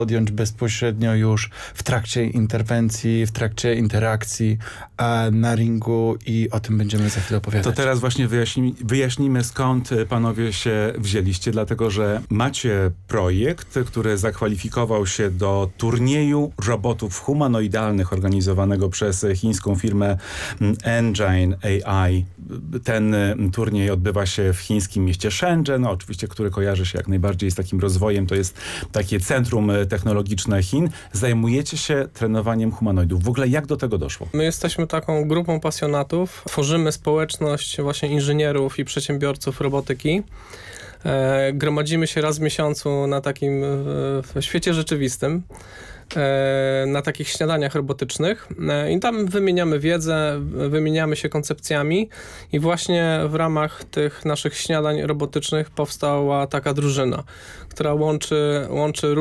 podjąć bezpośrednio już w trakcie interwencji, w trakcie interakcji na ringu i o tym będziemy za chwilę opowiadać. To teraz właśnie wyjaśnimy, skąd panowie się wzięliście, dlatego że macie projekt, który zakwalifikował się do turnieju robotów humanoidalnych organizowanego przez chińską firmę Engine AI. Ten turniej odbywa się w chińskim mieście Shenzhen, oczywiście, który kojarzy się jak najbardziej z takim rozwojem. To jest takie centrum technologiczne Chin. Zajmujecie się trenowaniem humanoidów. W ogóle jak do tego doszło? My jesteśmy taką grupą pasjonatów. Tworzymy społeczność właśnie inżynierów i przedsiębiorców robotyki. Gromadzimy się raz w miesiącu na takim w świecie rzeczywistym, na takich śniadaniach robotycznych i tam wymieniamy wiedzę, wymieniamy się koncepcjami i właśnie w ramach tych naszych śniadań robotycznych powstała taka drużyna, która łączy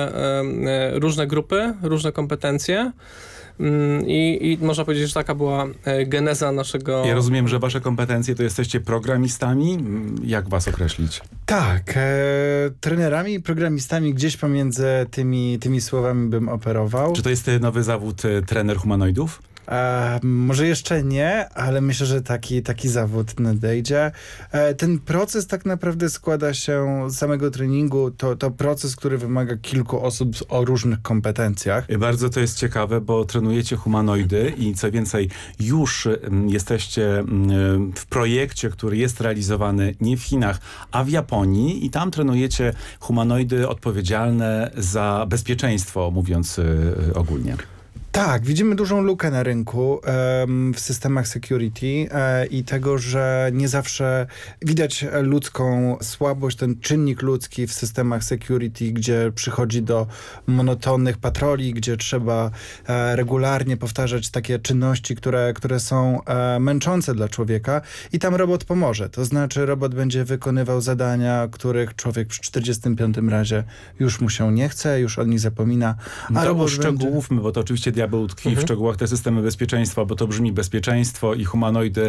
różne grupy, różne kompetencje. I można powiedzieć, że taka była geneza naszego... Ja rozumiem, że wasze kompetencje to jesteście programistami? Jak was określić? Tak, trenerami, programistami gdzieś pomiędzy tymi słowami bym operował. Czy to jest nowy zawód trener humanoidów? Może jeszcze nie, ale myślę, że taki zawód nadejdzie. Ten proces tak naprawdę składa się z samego treningu. To proces, który wymaga kilku osób o różnych kompetencjach. Bardzo to jest ciekawe, bo trenujecie humanoidy i co więcej, już jesteście w projekcie, który jest realizowany nie w Chinach, a w Japonii i tam trenujecie humanoidy odpowiedzialne za bezpieczeństwo, mówiąc ogólnie. Tak, widzimy dużą lukę na rynku w systemach security i tego, że nie zawsze widać ludzką słabość, ten czynnik ludzki w systemach security, gdzie przychodzi do monotonnych patroli, gdzie trzeba regularnie powtarzać takie czynności, które są męczące dla człowieka i tam robot pomoże. To znaczy robot będzie wykonywał zadania, których człowiek przy 45 razie już mu się nie chce, już od nich zapomina. A robot uszczegółówmy, bo to oczywiście diabeł tkwi w szczegółach te systemy bezpieczeństwa, bo to brzmi bezpieczeństwo i humanoidy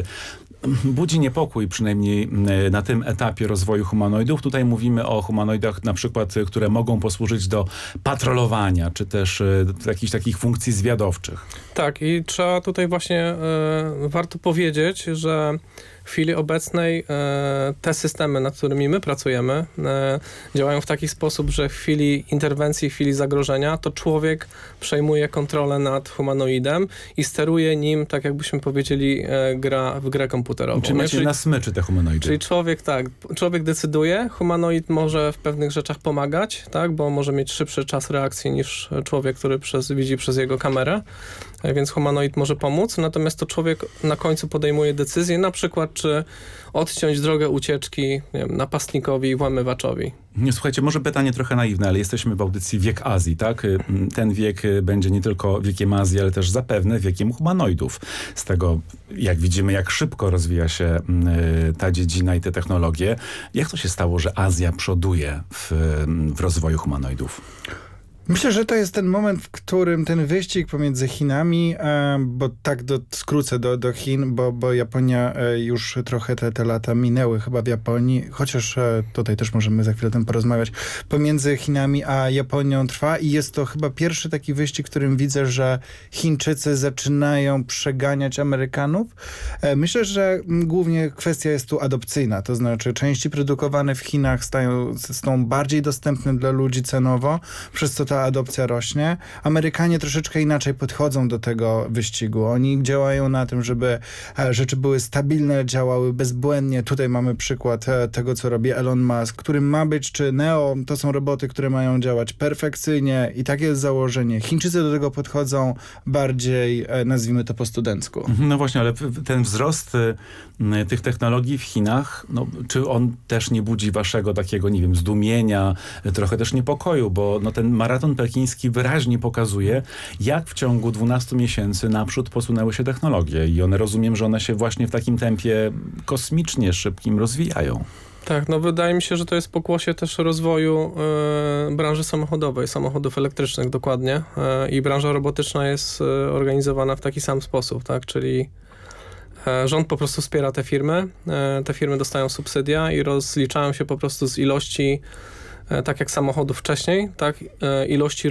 budzi niepokój, przynajmniej na tym etapie rozwoju humanoidów. Tutaj mówimy o humanoidach na przykład, które mogą posłużyć do patrolowania, czy też jakichś takich funkcji zwiadowczych. Tak, i trzeba tutaj właśnie warto powiedzieć, że w chwili obecnej te systemy, nad którymi my pracujemy, działają w taki sposób, że w chwili interwencji, w chwili zagrożenia, to człowiek przejmuje kontrolę nad humanoidem i steruje nim, tak jakbyśmy powiedzieli, w grę komputerową. Czy macie na smyczy te humanoidy? Czyli człowiek decyduje, humanoid może w pewnych rzeczach pomagać, tak, bo może mieć szybszy czas reakcji niż człowiek, który widzi przez jego kamerę, więc humanoid może pomóc, natomiast to człowiek na końcu podejmuje decyzję, na przykład czy odciąć drogę ucieczki, nie wiem, napastnikowi i włamywaczowi. Słuchajcie, może pytanie trochę naiwne, ale jesteśmy w audycji Wiek Azji, tak? Ten wiek będzie nie tylko wiekiem Azji, ale też zapewne wiekiem humanoidów. Z tego, jak widzimy, jak szybko rozwija się ta dziedzina i te technologie. Jak to się stało, że Azja przoduje w rozwoju humanoidów? Myślę, że to jest ten moment, w którym ten wyścig pomiędzy Chinami, bo tak skrócę do Chin, bo Japonia już trochę te lata minęły chyba w Japonii, chociaż tutaj też możemy za chwilę o tym porozmawiać, pomiędzy Chinami a Japonią trwa i jest to chyba pierwszy taki wyścig, w którym widzę, że Chińczycy zaczynają przeganiać Amerykanów. Myślę, że głównie kwestia jest tu adopcyjna, to znaczy części produkowane w Chinach są bardziej dostępne dla ludzi cenowo, przez co ta adopcja rośnie. Amerykanie troszeczkę inaczej podchodzą do tego wyścigu. Oni działają na tym, żeby rzeczy były stabilne, działały bezbłędnie. Tutaj mamy przykład tego, co robi Elon Musk, który ma być, czy Neo, to są roboty, które mają działać perfekcyjnie i takie jest założenie. Chińczycy do tego podchodzą bardziej, nazwijmy to po studencku. No właśnie, ale ten wzrost tych technologii w Chinach, no, czy on też nie budzi waszego takiego, nie wiem, zdumienia, trochę też niepokoju, bo no, ten maraton pekiński wyraźnie pokazuje, jak w ciągu 12 miesięcy naprzód posunęły się technologie i one, rozumiem, że one się właśnie w takim tempie kosmicznie szybkim rozwijają. Tak, no wydaje mi się, że to jest pokłosie też rozwoju branży samochodowej, samochodów elektrycznych dokładnie i branża robotyczna jest organizowana w taki sam sposób, tak, czyli rząd po prostu wspiera te firmy dostają subsydia i rozliczają się po prostu z ilości, tak jak samochodów wcześniej, tak, ilości